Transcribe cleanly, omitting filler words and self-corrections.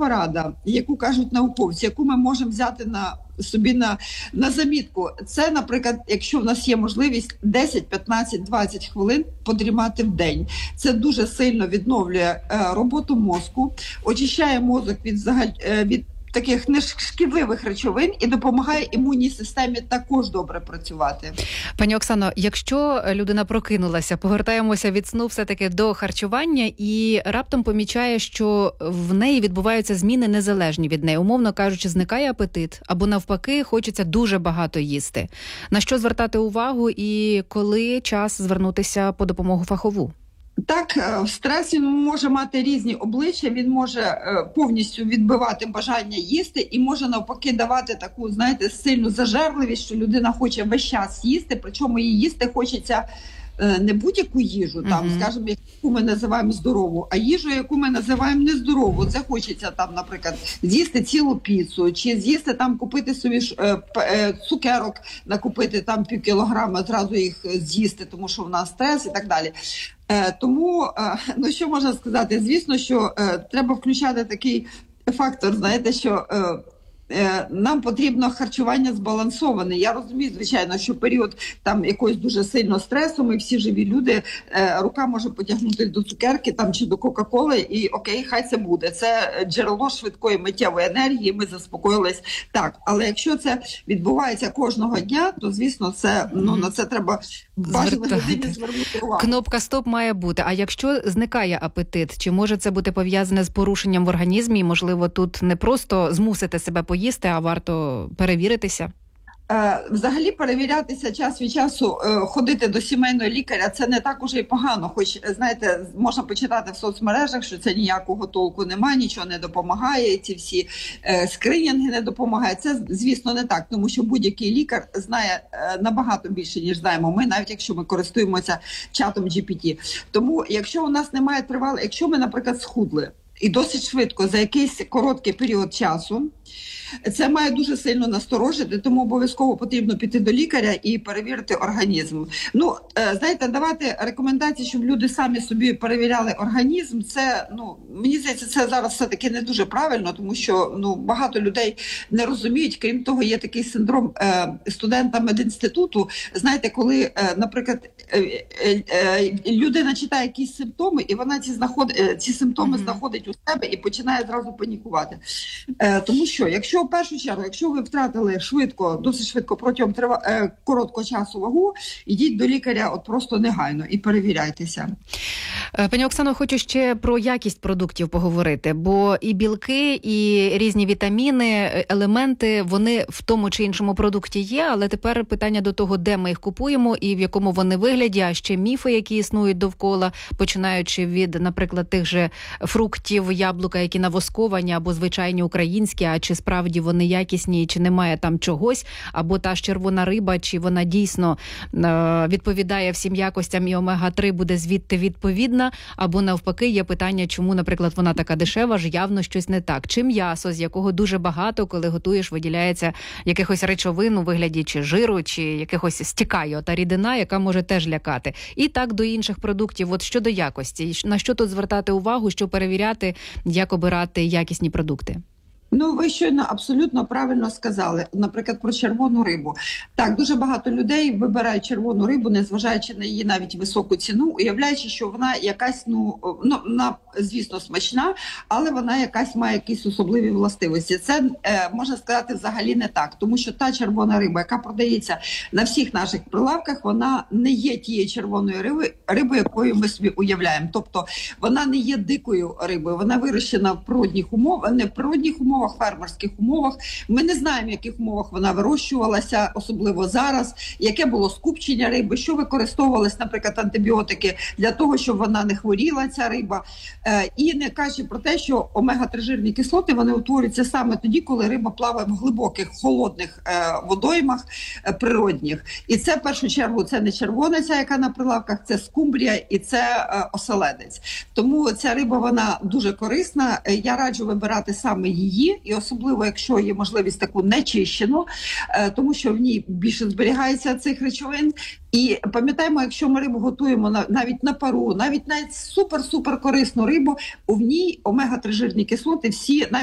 порада, яку кажуть науковці, яку ми можемо взяти собі на замітку. Це, наприклад, якщо в нас є можливість 10, 15, 20 хвилин подрімати в день. Це дуже сильно відновлює роботу мозку, очищає мозок від таких нешкідливих речовин і допомагає імунній системі також добре працювати. Пані Оксано, якщо людина прокинулася, повертаємося від сну все-таки до харчування і раптом помічає, що в неї відбуваються зміни незалежні від неї. Умовно кажучи, зникає апетит або навпаки хочеться дуже багато їсти. На що звертати увагу і коли час звернутися по допомогу фахову? Так, стрес він може мати різні обличчя, він може повністю відбивати бажання їсти і може навпаки давати таку, знаєте, сильну зажерливість, що людина хоче весь час їсти, причому їй їсти хочеться не будь-яку їжу, там, скажімо, яку ми називаємо здорову, а їжу, яку ми називаємо нездорову. Це хочеться там, наприклад, з'їсти цілу піцу, чи з'їсти там, купити собі цукерок, накупити там пів кілограма, зразу їх з'їсти, тому що в нас стрес і так далі. Тому, ну що можна сказати, звісно, що треба включати такий фактор, знаєте, що нам потрібно харчування збалансоване. Я розумію, звичайно, що період там якогось дуже сильного стресу, ми всі живі люди, рука може потягнути до цукерки там чи до Кока-Коли, і окей, хай це буде. Це джерело швидкої миттєвої енергії, ми заспокоїлись. Так, але якщо це відбувається кожного дня, то, звісно, це, на це треба бажано людині звернути увагу. Кнопка «Стоп» має бути. А якщо зникає апетит, чи може це бути пов'язане з порушенням в організмі? Можливо, тут не просто змусити себе поїсти, а варто перевіритися? Взагалі перевірятися час від часу, ходити до сімейного лікаря, це не так уже й погано. Хоч, знаєте, можна почитати в соцмережах, що це ніякого толку немає, нічого не допомагає, ці всі скринінги не допомагають. Це, звісно, не так, тому що будь-який лікар знає набагато більше, ніж знаємо ми, навіть якщо ми користуємося чатом GPT. Тому, якщо у нас немає тривалого, якщо ми, наприклад, схудли, і досить швидко, за якийсь короткий період часу, це має дуже сильно насторожити, тому обов'язково потрібно піти до лікаря і перевірити організм. Ну, знаєте, давати рекомендації, щоб люди самі собі перевіряли організм, це, мені здається, це зараз все-таки не дуже правильно, тому що, багато людей не розуміють. Крім того, є такий синдром студента медінституту. Знаєте, коли, наприклад, людина читає якісь симптоми, і вона ці симптоми знаходить у себе і починає зразу панікувати. Тому що, якщо в першу чергу, якщо ви втратили досить швидко протягом короткого часу вагу, ідіть до лікаря просто негайно і перевіряйтеся. Пані Оксано, хочу ще про якість продуктів поговорити, бо і білки, і різні вітаміни, елементи, вони в тому чи іншому продукті є, але тепер питання до того, де ми їх купуємо і в якому вони вигляді, а ще міфи, які існують довкола, починаючи від, наприклад, тих же фруктів, яблука, які навосковані, або звичайні українські, а чи справді вони якісні, чи немає там чогось, або та ж червона риба, чи вона дійсно відповідає всім якостям і омега-3 буде звідти відповідна, або навпаки є питання, чому, наприклад, вона така дешева, ж явно щось не так. Чи м'ясо, з якого дуже багато, коли готуєш, виділяється якихось речовин у вигляді чи жиру, чи якихось стікає та рідина, яка може теж лякати. І так до інших продуктів. От щодо якості, на що тут звертати увагу, що перевіряти, як обирати якісні продукти? Ви щойно абсолютно правильно сказали, наприклад, про червону рибу. Так, дуже багато людей вибирають червону рибу, незважаючи на її навіть високу ціну, уявляючи, що вона якась, вона, звісно, смачна, але вона має якісь особливі властивості. Це, можна сказати, взагалі не так, тому що та червона риба, яка продається на всіх наших прилавках, вона не є тією червоною рибою, якою ми собі уявляємо. Тобто, вона не є дикою рибою, вона вирощена в природних умовах, не в природних умовах, фермерських умовах. Ми не знаємо, в яких умовах вона вирощувалася, особливо зараз, яке було скупчення риби, що використовувалися, наприклад, антибіотики для того, щоб вона не хворіла, ця риба. І не кажучи про те, що омега-3 жирні кислоти, вони утворюються саме тоді, коли риба плаває в глибоких, холодних водоймах природних. І це, в першу чергу, це не червона ця, яка на прилавках, це скумбрія і це оселедець. Тому ця риба, вона дуже корисна. Я раджу вибирати саме її, і особливо, якщо є можливість таку нечищену, тому що в ній більше зберігається цих речовин. І пам'ятаємо, якщо ми рибу готуємо навіть на пару, навіть супер-супер корисну рибу, в ній омега-3 жирні кислоти всі, навіть